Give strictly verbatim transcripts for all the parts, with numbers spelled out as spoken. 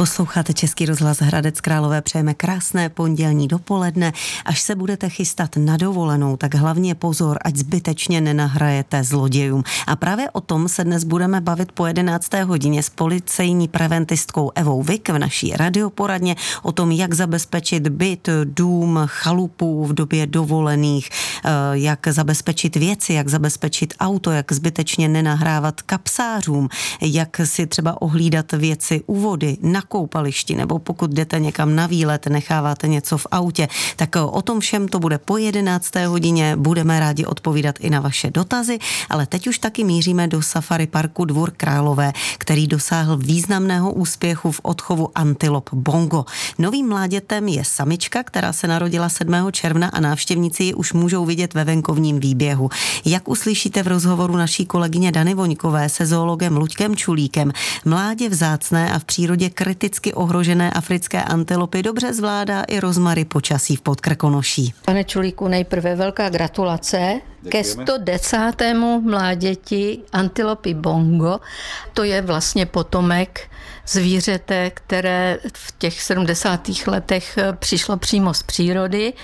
Posloucháte Český rozhlas Hradec Králové, přejeme krásné pondělní dopoledne. Až se budete chystat na dovolenou, tak hlavně pozor, ať zbytečně nenahrajete zlodějům. A právě o tom se dnes budeme bavit po jedenácté hodině s policejní preventistkou Evou Vik v naší radioporadně o tom, jak zabezpečit byt, dům, chalupu v době dovolených, jak zabezpečit věci, jak zabezpečit auto, jak zbytečně nenahrávat kapsářům, jak si třeba ohlídat věci u vody, na koupališti, nebo pokud jdete někam na výlet, necháváte něco v autě, tak o tom všem to bude po jedenácté hodině. Budeme rádi odpovídat i na vaše dotazy, ale teď už taky míříme do safari parku Dvůr Králové, který dosáhl významného úspěchu v odchovu antilop bongo. Novým mládětem je samička, která se narodila sedmého června a návštěvníci ji už můžou vidět ve venkovním výběhu. Jak uslyšíte v rozhovoru naší kolegyně Dany Voňkové se zoologem Luďkem Čulíkem, mládě vzácné a v přírodě kriticky ohrožené africké antilopy dobře zvládá i rozmary počasí v Podkrkonoší. Pane Čulíku, nejprve velká gratulace. Děkujeme. Ke sto desátému mláděti antilopy bongo. To je vlastně potomek zvířete, které v těch sedmdesátých letech přišlo přímo z přírody.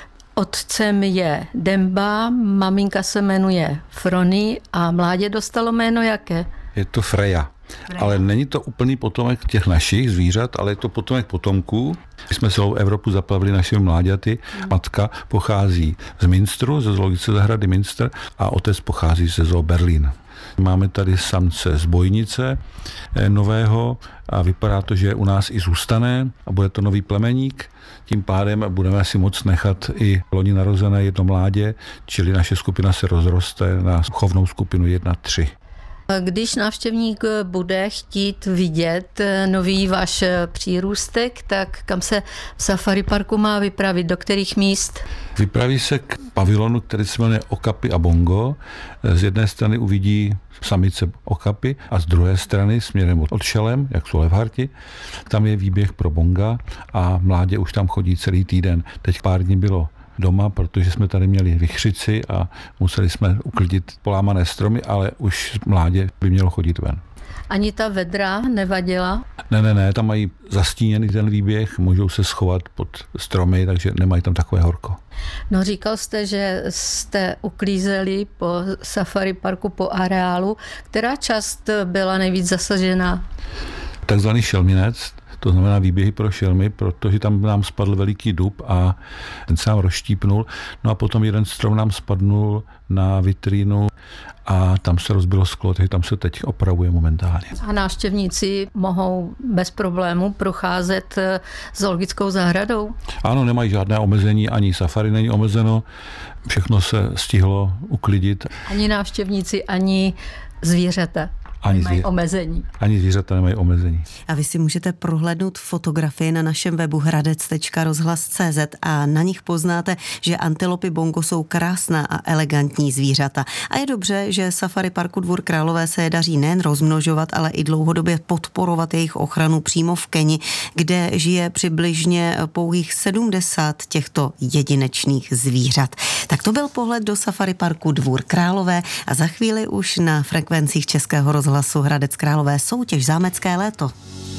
Otcem je Demba, maminka se jmenuje Frony a mládě dostalo jméno jaké? Je to Freja. Ale není to úplný potomek těch našich zvířat, ale je to potomek potomků. My jsme celou Evropu zaplavili našimi mláďaty. Matka pochází z Münsteru, ze zoologické zahrady Münster, a otec pochází ze zoo Berlín. Máme tady samce z Bojnice nového a vypadá to, že u nás i zůstane a bude to nový plemeník. Tím pádem budeme si moct nechat i loni narozené jedno mládě, čili naše skupina se rozroste na chovnou skupinu jedna tři. Když návštěvník bude chtít vidět nový váš přírůstek, tak kam se v safari parku má vypravit, do kterých míst? Vypraví se k pavilonu, který se jmenuje Okapi a Bongo. Z jedné strany uvidí samice Okapy a z druhé strany směrem od Šelem, jak jsou Levharti, tam je výběh pro bonga a mládě už tam chodí celý týden. Teď pár dní bylo doma, protože jsme tady měli vichřici a museli jsme uklidit polámané stromy, ale už mládě by mělo chodit ven. Ani ta vedra nevadila? Ne, ne, ne, tam mají zastíněný ten výběh, můžou se schovat pod stromy, takže nemají tam takové horko. No, říkal jste, že jste uklízeli po safari parku, po areálu. Která část byla nejvíc zasažená? Takzvaný šelminec, to znamená výběhy pro šelmy, protože tam nám spadl veliký dub a ten se nám rozštípnul. No a potom jeden strom nám spadnul na vitrínu a tam se rozbilo sklo, takže tam se teď opravuje momentálně. A návštěvníci mohou bez problému procházet zoologickou zahradou? Ano, nemají žádné omezení, ani safari není omezeno, všechno se stihlo uklidit. Ani návštěvníci, ani zvířata. Ani, nemají zví... omezení. Ani zvířata nemají omezení. A vy si můžete prohlédnout fotografie na našem webu hradec tečka rozhlas tečka cé zet a na nich poznáte, že antilopy bongo jsou krásná a elegantní zvířata. A je dobře, že safari parku Dvůr Králové se daří nejen rozmnožovat, ale i dlouhodobě podporovat jejich ochranu přímo v Keni, kde žije přibližně pouhých sedmdesát těchto jedinečných zvířat. Tak to byl pohled do safari parku Dvůr Králové a za chvíli už na frekvencích Českého rozhlasu Hradec Králové soutěž Zámecké léto.